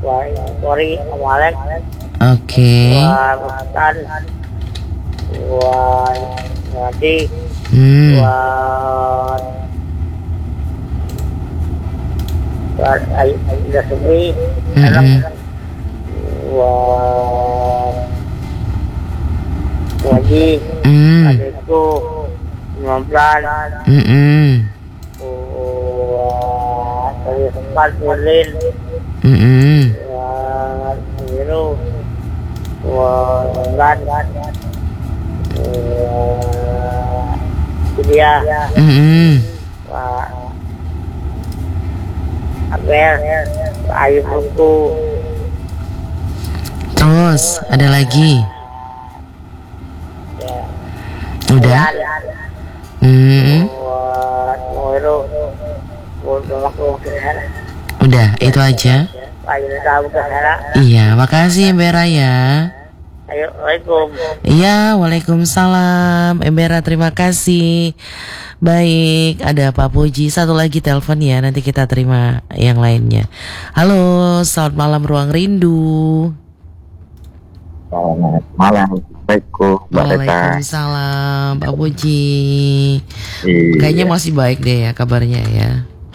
Wari Amalek, Oke. Makan, Ngadi, Aida Sumi, Ngaji, adikku 15, dari tempat Berlin, biru, dia, Abel, Ayu Buku. Terus ada lagi? Udah? Udah, itu aja. Iya, makasih Embera ya. Assalamualaikum. Iya, waalaikumsalam Embera, terima kasih. Baik, ada Pak Puji. Satu lagi telepon ya, nanti kita terima yang lainnya. Halo, selamat malam Ruang Rindu. Selamat malam, Assalamualaikum. Waalaikumsalam Pak Puji. Kayaknya masih baik deh ya kabarnya ya.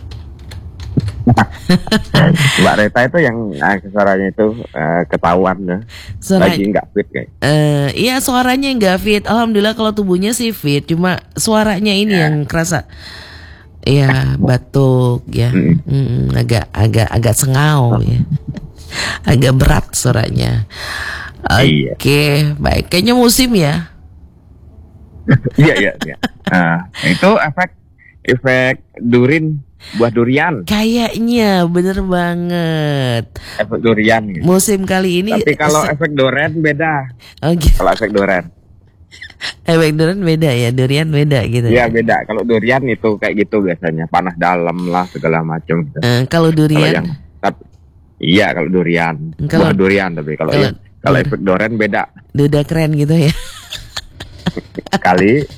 Mbak Reta itu yang suaranya itu ketahuan ya. Lagi nggak fit kayak. Iya, suaranya nggak fit. Alhamdulillah kalau tubuhnya sih fit. Cuma suaranya ini yang kerasa. Iya, batuk ya. Agak sengau ya. Agak berat suaranya. Oke, baik. Kayaknya musim ya. Iya. Itu efek durin, buah durian. Kayaknya bener banget. Efek durian gitu. Musim kali ini. Tapi kalau efek doren beda. Oh gitu. Kalau efek doren. Efek durian beda ya, durian beda gitu. Iya beda. Kalau durian itu kayak gitu biasanya, panas dalam lah segala macam. Gitu. Kalau durian? Iya kalau durian. Buah durian tapi kalau efek doren beda. Duda keren gitu ya. Kali.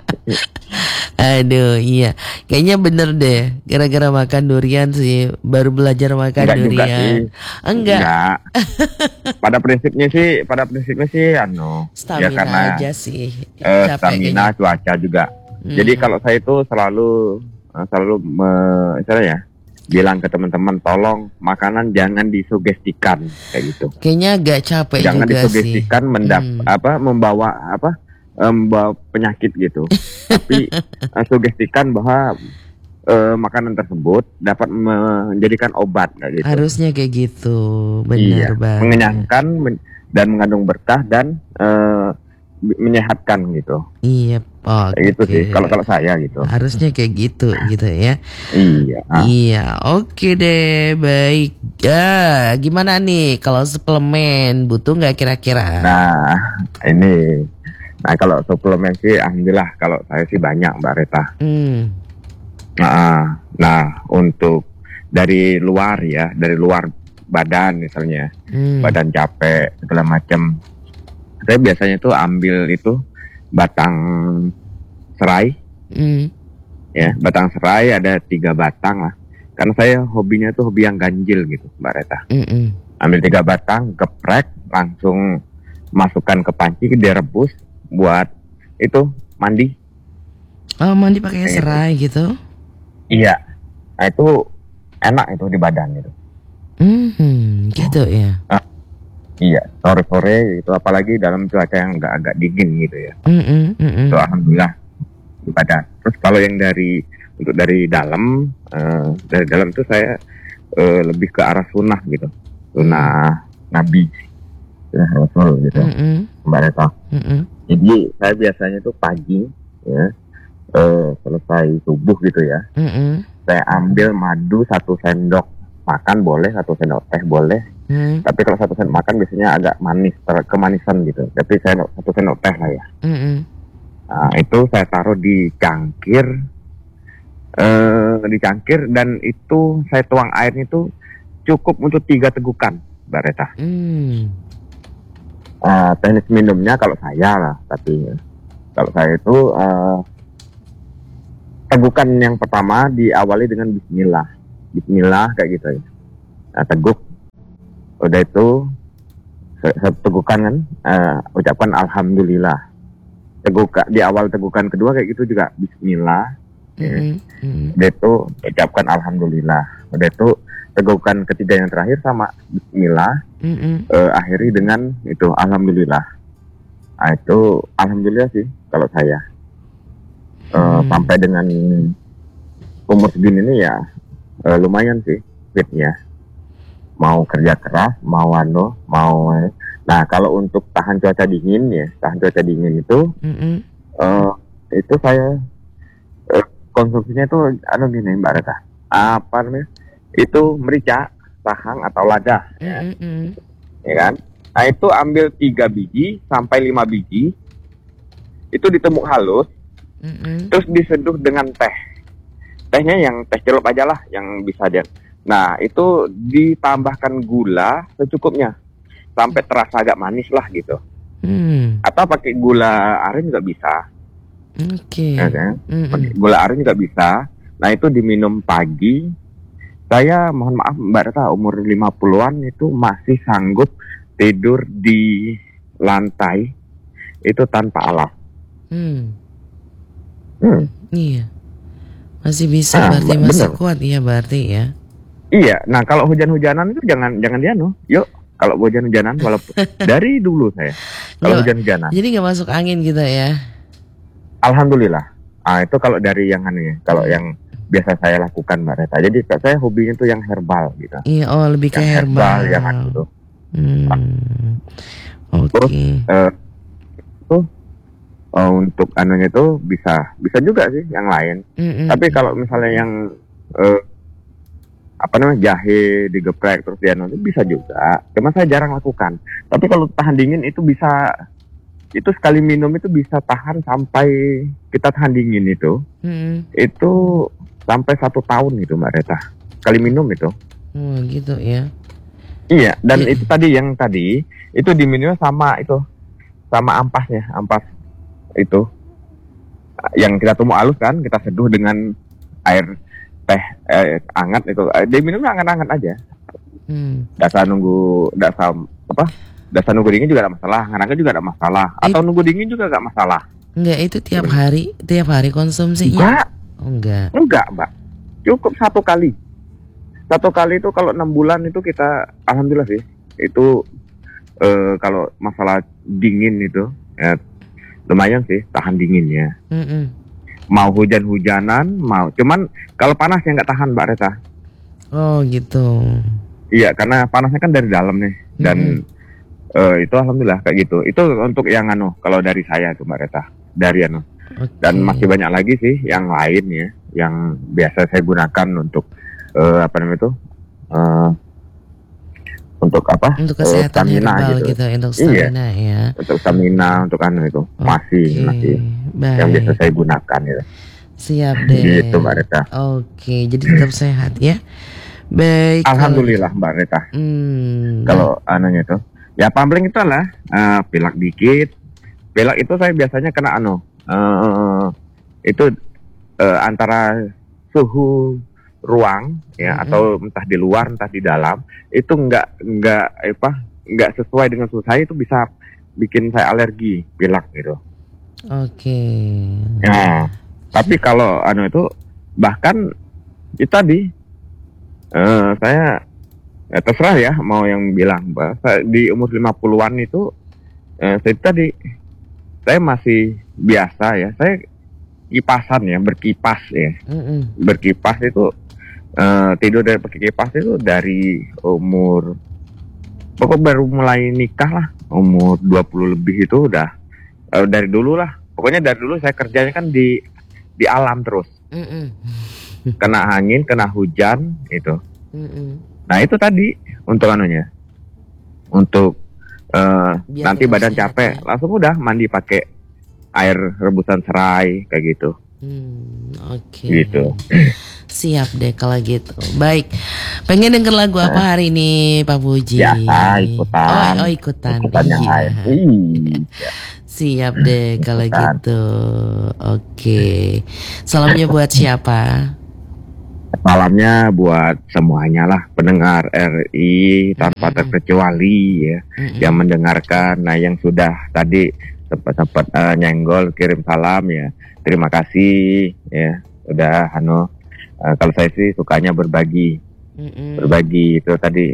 Aduh iya, kayaknya bener deh. Gara-gara makan durian sih, baru belajar makan durian. Enggak. Pada prinsipnya sih, stamina ya karena aja sih. Stamina, cuaca juga. Jadi kalau saya itu selalu istilahnya bilang ke teman-teman, tolong makanan jangan disugestikan kayak gitu. Kayaknya agak capek jangan juga disugestikan membawa penyakit gitu. Tapi sugestikan bahwa makanan tersebut dapat menjadikan obat gitu. Harusnya kayak gitu, benar banget. Mengenyangkan dan mengandung berkah dan menyehatkan gitu. Iya, gitu sih. Kalau saya gitu. Harusnya kayak gitu ya. Iya. Oke deh, baik. Gimana nih kalau suplemen butuh nggak kira-kira? Nah kalau suplemen sih alhamdulillah kalau saya sih banyak Mbak Reta. Nah untuk dari luar badan misalnya, badan capek segala macam, saya biasanya tuh ambil itu batang serai, ya batang serai ada 3 batang lah. Karena saya hobinya tuh hobi yang ganjil gitu Mbak Reta. Ambil 3 batang, geprek, langsung masukkan ke panci, direbus. Buat itu mandi. Oh, mandi pakai serai gitu? Iya. Nah itu enak itu di badan gitu. Gitu ya. Iya, sore-sore itu apalagi dalam cuaca yang agak dingin gitu ya. Itu alhamdulillah di badan. Terus kalau yang dari dalam itu saya lebih ke arah sunnah gitu. Sunnah Nabi Rasul gitu. Mbak Reta. Jadi saya biasanya tuh pagi ya, selesai subuh gitu ya, saya ambil madu 1 sendok makan boleh, 1 sendok teh boleh. Tapi kalau 1 sendok makan biasanya agak manis, kemanisan gitu. Tapi saya 1 sendok teh lah ya. Nah itu saya taruh di cangkir, dan itu saya tuang airnya itu cukup untuk 3 tegukan, Mbak Reta. Teknik minumnya kalau saya lah, tapi kalau saya itu tegukan yang pertama diawali dengan Bismillah kayak gitu ya. Nah, teguk Udah itu saya tegukan kan, ucapkan alhamdulillah. Di awal tegukan kedua kayak gitu juga Bismillah. Udah itu ucapkan alhamdulillah. Udah itu tegukan ketiga yang terakhir sama Bismillah. Akhiri dengan itu alhamdulillah. Nah, itu alhamdulillah sih kalau saya. Sampai dengan umur segini ini ya lumayan sih fitnya. Mau kerja keras, mau nah kalau untuk tahan cuaca dingin itu itu saya konsumsinya itu gini Mbak Reta, apa namanya itu merica, sahang atau lada ya kan. Nah itu ambil 3 biji sampai 5 biji itu ditemuk halus, terus diseduh dengan tehnya yang teh celup aja lah yang bisa dia. Nah itu ditambahkan gula secukupnya sampai terasa agak manis lah gitu. Atau pakai gula aren juga bisa. Ya, kan? Pakai gula aren juga bisa. Nah itu diminum pagi. Saya mohon maaf Mbak Reta, umur 50-an itu masih sanggup tidur di lantai itu tanpa alas. Iya. Masih bisa berarti, masih kuat ya berarti ya. Iya, nah kalau hujan-hujanan itu jangan yuk kalau hujan-hujanan walaupun dari dulu saya kalau hujan-hujanan. Jadi nggak masuk angin gitu ya? Alhamdulillah. Itu kalau dari yang kalau yang biasa saya lakukan Mbak Reta. Jadi saya hobinya tuh yang herbal gitu. Iya, lebih ke herbal. Yang itu. Oke. Terus untuk itu bisa juga sih yang lain. Tapi kalau misalnya yang jahe digeprek terus itu bisa juga. Cuma saya jarang lakukan. Tapi kalau tahan dingin itu bisa, itu sekali minum itu bisa tahan sampai kita tahan dingin itu sampai 1 tahun gitu Mbak Reta. Sekali minum itu. Gitu ya. Iya, dan itu tadi itu diminum sama ampasnya, ampas itu yang kita tumbuk halus kan, kita seduh dengan air teh hangat itu, diminumnya hangat-hangat aja. Dasar nunggu dingin juga ada masalah, hangat juga ada masalah, atau nunggu dingin juga gak masalah. Enggak, itu tiap hari konsumsinya? Enggak Mbak, cukup 1 kali. 1 kali itu kalau 6 bulan itu kita alhamdulillah sih. Itu kalau masalah dingin itu ya, lumayan sih tahan dinginnya. Mau hujan-hujanan, cuman kalau panasnya nggak tahan Mbak Reta. Oh gitu. Iya, karena panasnya kan dari dalam nih, dan itu alhamdulillah kayak gitu. Itu untuk yang kalau dari saya tuh Mbak Reta, dari Dan masih banyak lagi sih yang lain ya, yang biasa saya gunakan untuk untuk kesehatan herbal gitu, untuk stamina ya. Untuk stamina, untuk itu masih baik. Yang biasa saya gunakan gitu. Siap deh. Gitu Mbak Reta. Oke, jadi tetap sehat ya. Baik. Alhamdulillah Mbak Reta. Kalau itu, ya paling itu lah pilek dikit. Pilek itu saya biasanya kena itu antara suhu ruang ya, atau entah di luar entah di dalam itu nggak sesuai dengan suhu saya, itu bisa bikin saya alergi pilek gitu. Oke. Nah, tapi kalau itu bahkan itu tadi saya terserah ya mau yang bilang di umur 50-an itu saya tadi saya masih biasa ya, saya kipasan ya, berkipas ya. Berkipas itu tidur dari pakai kipas itu dari umur pokok baru mulai nikah lah, umur 20 lebih itu udah dari dulu lah. Pokoknya dari dulu saya kerjanya kan di alam terus. Kena angin, kena hujan itu. Nah, itu tadi untuk untuk nanti badan capek, langsung udah mandi pakai air rebusan serai kayak gitu. Oke. Gitu. Siap deh kalau gitu. Baik. Pengen denger lagu apa hari ini Pak Puji? Ya, ikutan. Ikutan. Iya. Siap deh kalau gitu. Oke. Salamnya buat siapa? Salamnya buat semuanya lah, pendengar RI tanpa terkecuali ya, yang mendengarkan. Nah, yang sudah tadi sempat nyenggol kirim salam ya, terima kasih ya. Udah kalau saya sih sukanya berbagi itu tadi.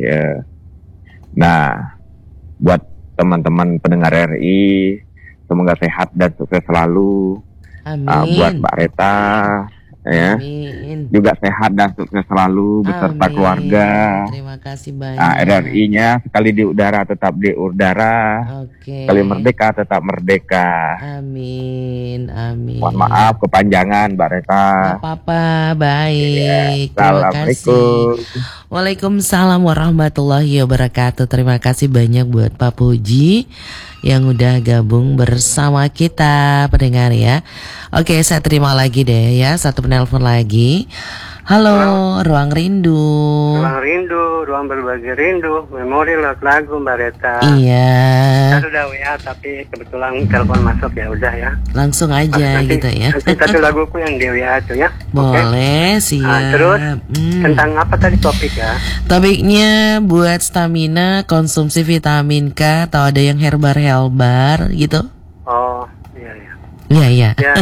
Nah, buat teman-teman pendengar RI, semoga sehat dan sukses selalu. Amin. Buat Mbak Reta ya, juga sehat dan sukses selalu beserta keluarga. Terima kasih banyak. RRI-nya sekali di udara tetap di udara, sekali merdeka tetap merdeka. Amin. Mohon maaf kepanjangan Mbak Reta. Apa-apa, baik. Terima kasih. Waalaikumsalam warahmatullahi wabarakatuh. Terima kasih banyak buat Pak Puji yang udah gabung bersama kita pendengar ya. Oke, saya terima lagi deh ya, satu penelpon lagi. Halo, Ruang Rindu. Ruang Rindu, ruang berbagi rindu, memori lagu Mbak Reta. Iya. Saya sudah WA tapi kebetulan telepon masuk ya udah ya. Langsung aja nanti, gitu ya. Nanti satu laguku yang di WA itu ya. Boleh, siap. Terus tentang apa tadi topik ya? Topiknya buat stamina, konsumsi vitamin K atau ada yang herbar gitu. Oh, iya. Iya. Ya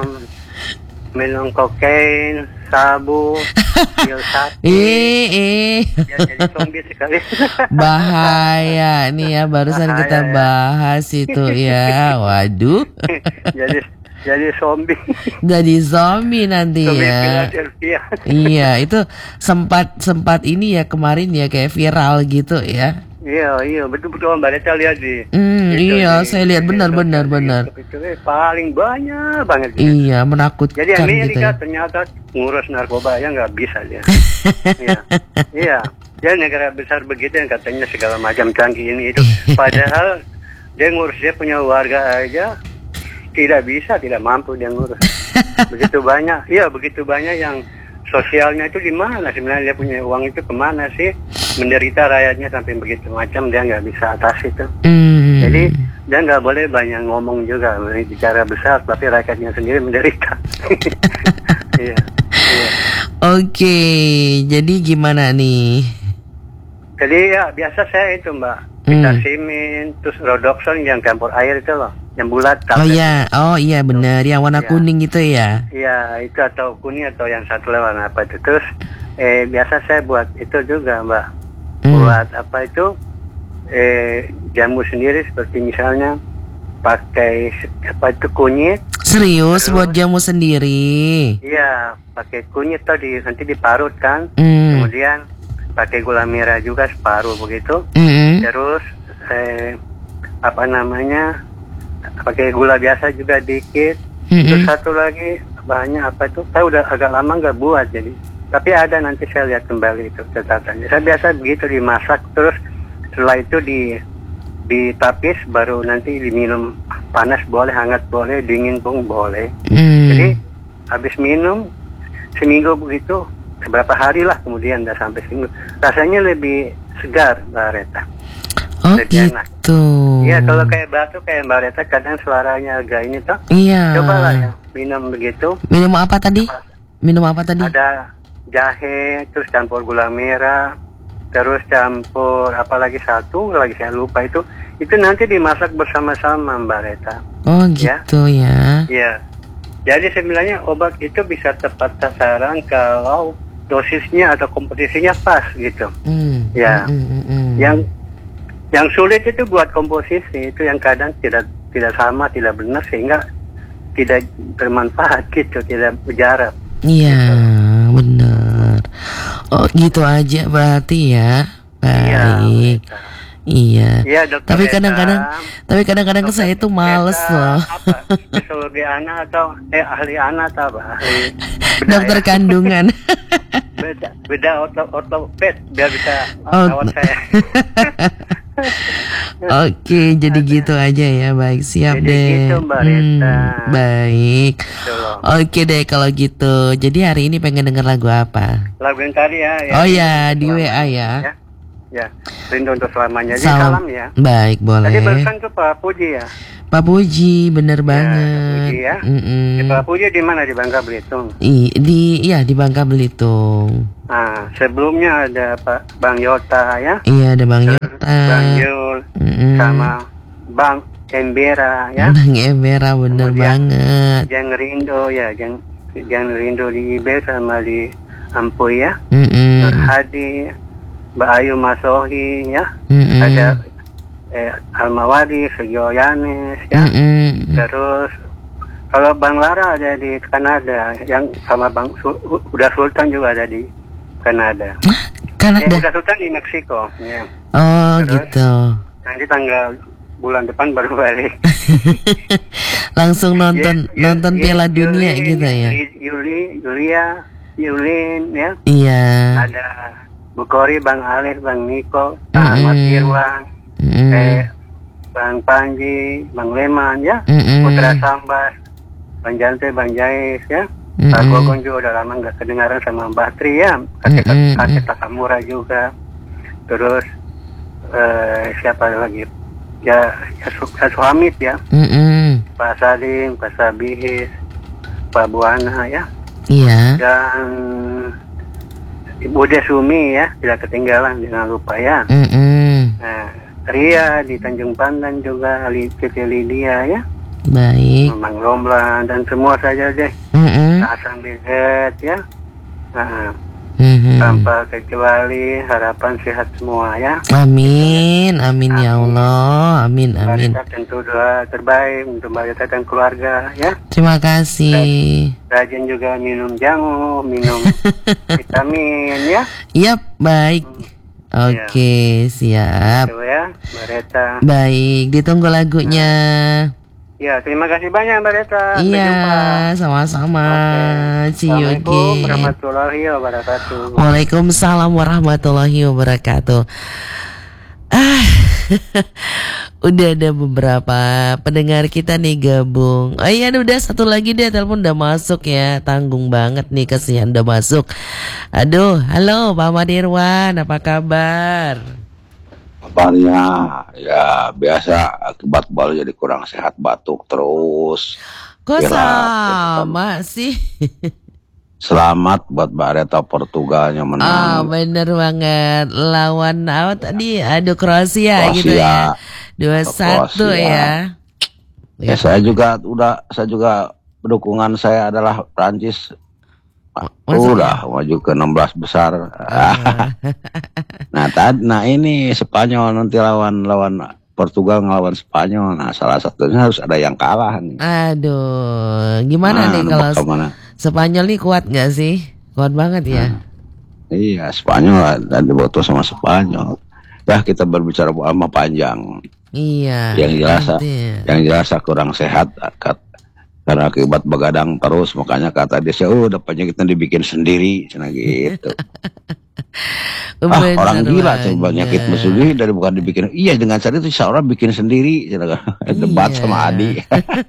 minum kokain, sabu, pil sate. Ya jadi zombie sekali. Bahaya nih ya, barusan kita bahas itu ya. Waduh. jadi zombie. Jadi zombie nanti ya. Iya, itu sempat ini ya kemarin ya kayak viral gitu ya. Iya, betul-betul Mbak Reta lihat di. Iya, saya lihat benar. Itu paling banyak banget. Iya, menakutkan. Jadi Amerika gitu ya. ternyata ngurus narkoba ya nggak bisa dia. Iya. Dia negara besar begitu yang katanya segala macam canggih ini itu. Padahal dia ngurus, dia punya warga aja tidak mampu dia ngurus. Begitu banyak yang sosialnya itu di mana sebenarnya, dia punya uang itu kemana sih, menderita rakyatnya sampai begitu macam dia nggak bisa atas itu. Jadi dia nggak boleh banyak ngomong juga, bicara besar tapi rakyatnya sendiri menderita. Iya. Oke, jadi gimana nih? Jadi ya biasa saya itu Mbak, vitamin terus Rodoxon yang campur air itu loh, yang bulat. Oh iya benar, yang warna kuning itu ya. Iya, itu atau kuning atau yang satu warna apa itu. Terus biasa saya buat itu juga Mbak. Buat apa itu jamu sendiri, seperti misalnya pakai apa itu kunyit. Serius buat jamu sendiri? Iya, pakai kunyit tadi nanti diparut kan. Kemudian pakai gula merah juga separuh begitu. Terus pakai gula biasa juga dikit. Terus satu lagi banyak apa itu, saya udah agak lama nggak buat jadi, tapi ada, nanti saya lihat kembali itu catatannya. Saya biasa begitu, dimasak terus setelah itu ditapis, baru nanti diminum, panas boleh, hangat boleh, dingin pun boleh. Jadi habis minum seminggu begitu, beberapa hari lah kemudian udah sampai seminggu, rasanya lebih segar Mbak Reta. Oh lebih gitu. Iya, kalau kayak batuk kayak Mbak Reta kadang suaranya agak ini toh. Iya. Cobalah ya minum begitu. Minum apa tadi? Ada jahe, terus campur gula merah, terus campur apalagi satu lagi saya lupa itu nanti dimasak bersama-sama Mbak Reta. Oh gitu ya. Iya. Jadi sebenarnya obat itu bisa tepat sasaran kalau dosisnya atau komposisinya pas gitu. Ya. Yang sulit itu buat komposisi, itu yang kadang tidak sama, tidak benar, sehingga tidak bermanfaat gitu, tidak berjarak. Iya, benar. Oh gitu aja berarti ya. Baik. Iya. Tapi kadang-kadang saya itu males loh. Psikologi anak atau ahli anak atau apa? Dokter kandungan. Beda ortoped biar bisa rawat saya. Oke, jadi gitu aja ya. Baik, siap jadi deh. Gitu, Mbak Rita. Baik. Oke deh kalau gitu. Jadi hari ini pengen denger lagu apa? Lagu yang tadi ya. Oh ya, di WA ya. Ya, rindu untuk selamanya. Jadi salam ya. Baik, boleh. Tadi barusan tuh Pak Puji ya. Pak Puji, bener banget. Puji ya. Di Pak Puji di mana, di Bangka Belitung? Di Bangka Belitung. Nah, sebelumnya ada Pak Bang Yota ya. Iya, ada Bang Yota. Bang Yul sama Bang Embera ya. Bang Embera bener banget. Jang Rindo ya, Jang Rindo di IB sama di Ampuy ya. Nur Hadi, Mbak Ayu Masohi ya. Ada Almawadi, Segio Yanes ya. Terus kalau Bang Lara ada di Kanada, yang sama Bang Uda Sultan juga ada di Kanada. Kanada. Uda Sultan di Meksiko ya. Oh, terus, gitu. Nanti tanggal bulan depan baru balik. Langsung nonton Piala Dunia gitu ya. Yulin ya. Iya. Ada Bukori, Bang Alif, Bang Niko, Ahmad Irwan, Bang Panji, Bang Leman ya, Putra Sambas, Bang Jante, Bang Jais ya. Pak Gogon juga udah lama nggak kedengaran sama Mbak Tri ya. Kakek Takamura juga. Terus siapa lagi? Ya Suhamid ya. Pak Salim, Pak Sabihis, Pak Buana ya. Iya. Dan Ibu Desumi ya, tidak ketinggalan, jangan lupa ya. Nah, Ria di Tanjung Pandan juga, Titi Lydia ya. Baik. Mang Romlan dan semua saja deh. Asam Bizet ya. Nah, tanpa kecuali harapan sehat semua ya. Amin, amin ya Allah, amin. Kita tentu doa terbaik untuk Mbak Rita dan keluarga ya. Terima kasih. Rajin juga minum jamu, minum vitamin ya. Yap, baik. Oke, siap. Itu ya, Mbak Rita. Baik, ditunggu lagunya. Ya, terima kasih banyak Mbak Rita. Iya, sama-sama. See you Assalamualaikum again. warahmatullahi wabarakatuh. Waalaikumsalam warahmatullahi wabarakatuh. Udah ada beberapa pendengar kita nih gabung. Oh iya, udah satu lagi deh, telepon udah masuk ya. Tanggung banget nih, kasihan udah masuk. Aduh, halo Pak Madirwan, apa kabar? Kabarnya ya biasa, akibat baru jadi kurang sehat, batuk terus. Kok sama sih? Selamat buat Mbak Reta, Portugalnya menang. Bener banget. Lawan apa tadi? Aduh, Kroasia gitu ya. 2-1 ya. Ya saya juga dukungan saya adalah Prancis. Udah maju ke 16 besar. Nah ini Spanyol nanti lawan Portugal ngelawan Spanyol. Nah salah satunya harus ada yang kalah nih. Aduh, gimana nih kalau Spanyol nih kuat nggak sih? Kuat banget ya. Iya, Spanyol dan diboto sama Spanyol. Ya kita berbicara lama panjang. Iya. Yang jelas kurang sehat. Karena akibat begadang terus, makanya kata dia, udah penyakitnya dibikin sendiri, cina gitu. Orang gila coba penyakit sendiri dari bukan dibikin. Iya, dengan cara itu seorang bikin sendiri, cina debat sama Adi.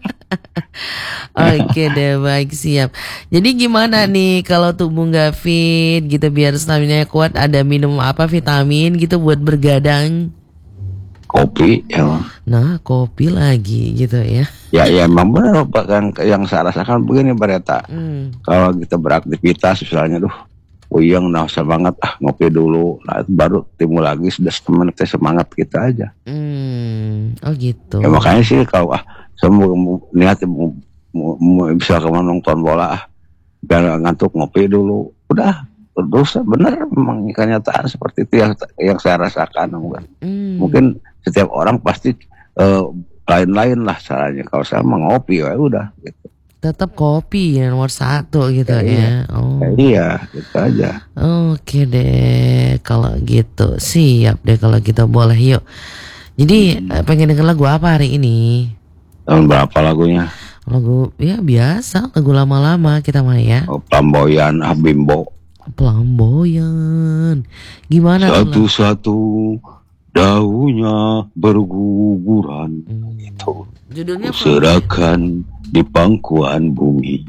Oke deh, baik, siap. Jadi gimana nih kalau tubuh nggak fit gitu biar stamina kuat, ada minum apa vitamin gitu buat bergadang? Kopi ya. Nah, kopi lagi gitu ya. Ya emang benar Pak, kan yang saya rasakan begini Mbak Reta. Kalau kita beraktivitas misalnya uyang semangat ngopi dulu, nah itu baru timbul lagi sudah semangat kita aja. Oh gitu. Ya makanya sih kalau semua niat bisa kemana nonton bola biar ngantuk ngopi dulu. Udah terus benar memang kenyataan seperti itu yang saya rasakan. Mungkin setiap orang pasti lain-lain lah caranya. Kalau saya mau ngopi ya udah gitu. Tetap kopi ya nomor 1 gitu ya. Iya, gitu aja. Oke deh, kalau gitu siap deh kalau gitu, boleh yuk. Jadi pengen denger lagu apa hari ini? Tahun berapa lagunya? Lagu ya biasa, lagu lama-lama kita mah ya. Flamboyan, Bimbo. Flamboyan. Gimana? Satu-satu daunnya berguguran. Itu. Judulnya serahkan di pangkuan bumi.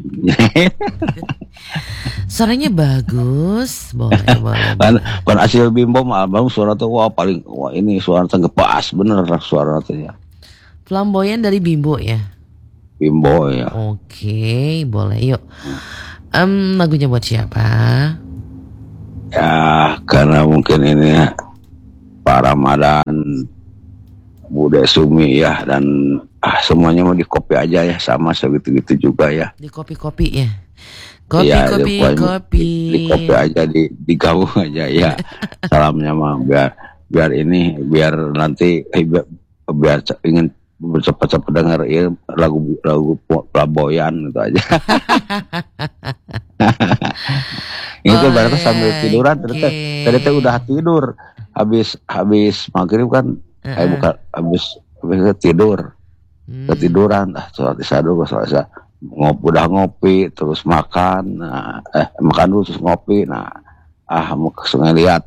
Suaranya bagus, boleh. Kan hasil Bimbo album suara tuh ini suara tenggepas bener suara tuh ya. Flamboyan dari Bimbo ya. Bimbo ya. Oke, boleh yuk. Lagunya buat siapa? Ya karena mungkin ini ya, Pak Ramadan, Bude Sumi ya, dan semuanya mau di copy aja ya, sama segitu-gitu juga ya. Di kopi-kopi ya. Kopi ya, kopi pokoknya kopi. Di copy aja, digabung aja ya. Salamnya mah biar nanti biar ingin cepat-cepat denger ya, lagu pelaboyan gitu aja. Itu berarti sambil tiduran ternyata udah tidur habis maghrib kan, bukan habis tidur ketiduran, udah ngopi terus makan, makan dulu terus ngopi, mau ke sungai lihat,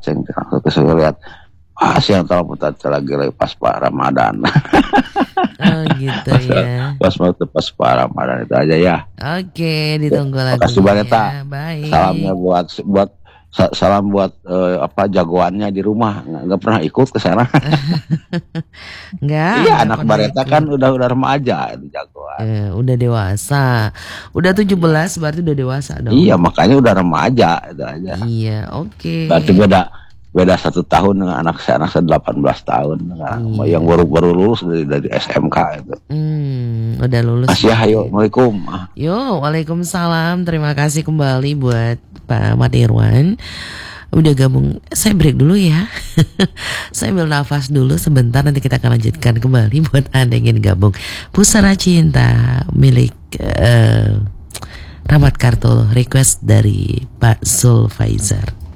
siang tahu lagi pas Pak Ramadan. Oh gitu ya. Pas Pak Ramadan itu aja ya. Oke, ditunggu lagi. Makasih banyak tak. Baik. Salamnya salam buat jagoannya di rumah, nggak pernah ikut ke sana. Nggak. Iya, anak Bareta kan udah remaja itu jagoan. Udah dewasa. Udah 17 berarti udah dewasa dong. Iya, makanya udah remaja itu aja. Iya, oke. Berarti beda 1 tahun dengan anak saya 18 tahun. Yang baru lulus dari SMK itu. Udah lulus. Masih Assalamualaikum. Yo, waalaikumsalam. Terima kasih kembali buat Pak Ahmad Irwan. Udah gabung. Saya break dulu ya. Saya ambil nafas dulu sebentar, nanti kita akan lanjutkan kembali buat Anda yang ingin gabung. Pusara Cinta milik Rahmat Karto, request dari Pak Zul Faizar.